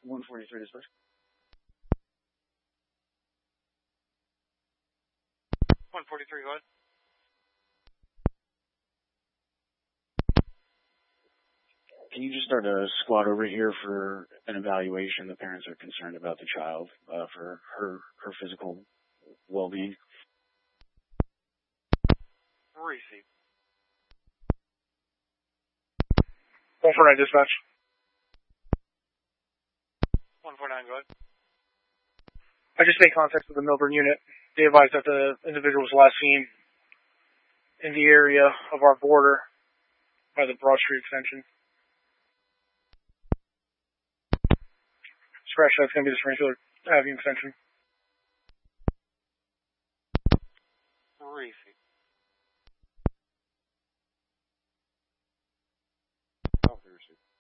143 dispatch. 143, go ahead. Can you just start a squad over here for an evaluation? The parents are concerned about the child for her physical well-being. Receive. 149 dispatch. 149, go ahead. I just made contact with the Milburn unit. They advised that the individual was last seen in the area of our border by the Broad Street extension. Scratch that's going to be the Springfield Avenue extension. Receive. Receive.